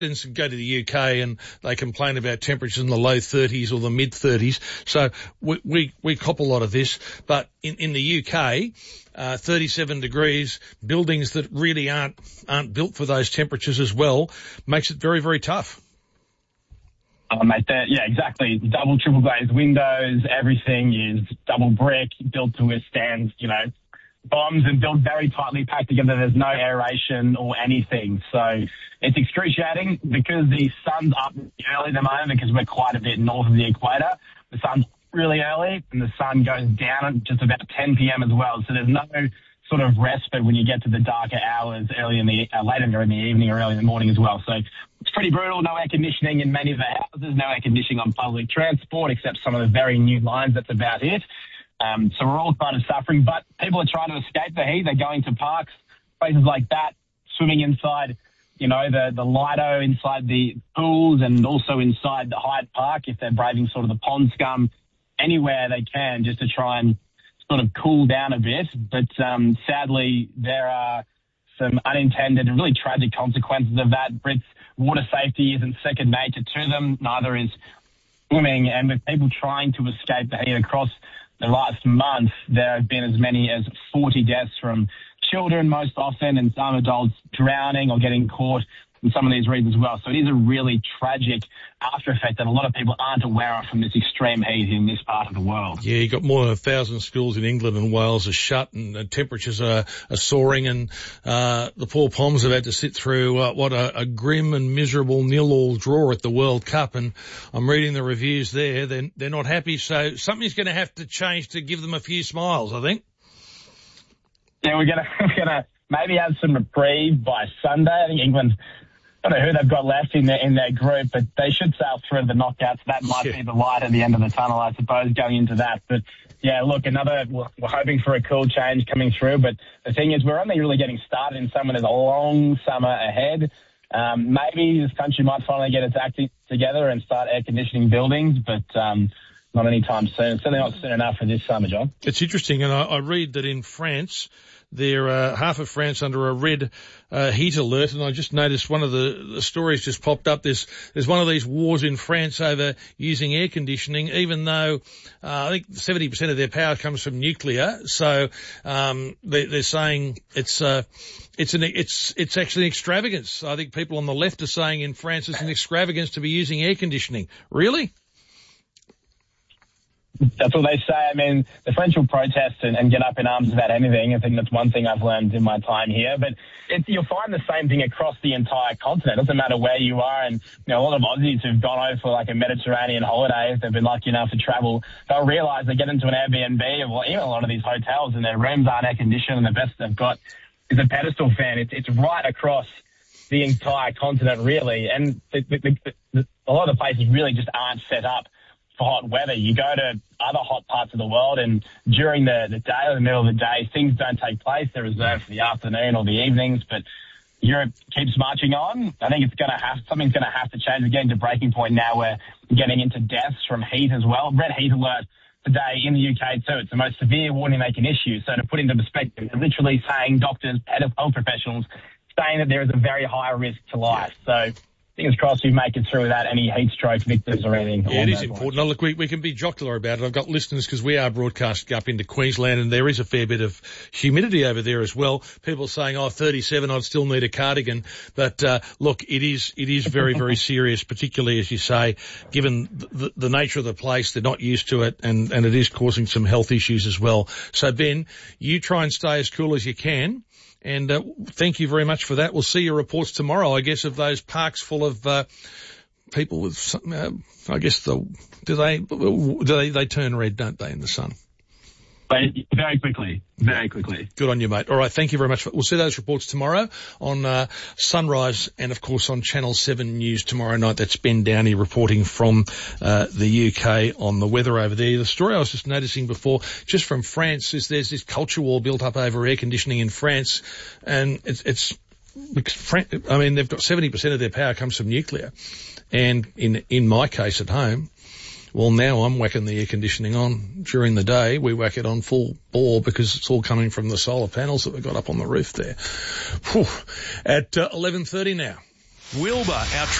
go to the UK and they complain about temperatures in the low 30s or the mid 30s. So we cop a lot of this. But in the UK, 37 degrees, buildings that really aren't built for those temperatures as well, makes it very, very tough. Mate, yeah, exactly. Double, triple glazed windows, everything is double brick, built to withstand, bombs and built very tightly packed together. There's no aeration or anything. So it's excruciating because the sun's up early at the moment because we're quite a bit north of the equator. The sun's really early and the sun goes down at just about 10 p.m. as well. So there's no sort of respite when you get to the darker hours later in the evening or early in the morning as well. So it's pretty brutal. No air conditioning in many of the houses, no air conditioning on public transport except some of the very new lines. That's about it. So we're all kind of suffering, but people are trying to escape the heat. They're going to parks, places like that, swimming inside, the Lido, inside the pools and also inside the Hyde Park if they're braving sort of the pond scum, anywhere they can just to try and sort of cool down a bit. But sadly, there are some unintended and really tragic consequences of that. Brits' water safety isn't second nature to them, neither is swimming. And with people trying to escape the heat across the last month, there have been as many as 40 deaths from children most often and some adults drowning or getting caught in some of these regions as well. So it is a really tragic after effect that a lot of people aren't aware of from this extreme heat in this part of the world. Yeah, you've got more than 1,000 schools in England and Wales are shut and temperatures are soaring and the poor Poms have had to sit through a grim and miserable 0-0 draw at the World Cup, and I'm reading the reviews there. They're not happy, so something's going to have to change to give them a few smiles, I think. Yeah, we're gonna maybe have some reprieve by Sunday. I think England, I don't know who they've got left in their group, but they should sail through the knockouts. That might be the light at the end of the tunnel, I suppose, going into that. But yeah, look, we're hoping for a cool change coming through. But the thing is, we're only really getting started in summer. There's a long summer ahead. Maybe this country might finally get its act together and start air conditioning buildings, but not anytime soon. Certainly not soon enough for this summer, John. It's interesting, and I read that in France, they're half of France under a red heat alert, and I just noticed one of the stories just popped up. There's one of these wars in France over using air conditioning, even though I think 70% of their power comes from nuclear. So they're saying it's actually an extravagance. I think people on the left are saying in France it's an extravagance to be using air conditioning. Really? That's what they say. I mean, the French will protest and get up in arms about anything. I think that's one thing I've learned in my time here. But you'll find the same thing across the entire continent. It doesn't matter where you are. And, a lot of Aussies who've gone over for like a Mediterranean holiday, if they've been lucky enough to travel, they'll realise they get into an Airbnb or even a lot of these hotels and their rooms aren't air conditioned and the best they've got is a pedestal fan. It's right across the entire continent, really. And a lot of the places really just aren't set up for hot weather. You go to other hot parts of the world and during the day or the middle of the day, things don't take place. They're reserved for the afternoon or the evenings, but Europe keeps marching on. I think something's going to have to change. We're getting to breaking point now where we're getting into deaths from heat as well. Red heat alert today in the UK too. It's the most severe warning they can issue. So to put into perspective, they're literally saying doctors, health professionals, saying that there is a very high risk to life. So fingers crossed we make it through without any heat stroke victims or anything. Yeah, it is important. Now, look, we can be jocular about it. I've got listeners because we are broadcasting up into Queensland and there is a fair bit of humidity over there as well. People saying, 37, I'd still need a cardigan. But, look, it is very, very serious, particularly as you say, given the nature of the place, they're not used to it and it is causing some health issues as well. So, Ben, you try and stay as cool as you can. And thank you very much for that. We'll see your reports tomorrow, I guess, of those parks full of people with some, I guess they turn red, don't they, in the sun? Very quickly. Good on you, mate. All right, thank you very much. We'll see those reports tomorrow on Sunrise and, of course, on Channel 7 News tomorrow night. That's Ben Downey reporting from the UK on the weather over there. The story I was just noticing before, just from France, is there's this culture war built up over air conditioning in France, and it's because they've got 70% of their power comes from nuclear. And in my case at home, well, now I'm whacking the air conditioning on during the day. We whack it on full bore because it's all coming from the solar panels that we've got up on the roof there. Whew. At 11:30 now. Wilbur, our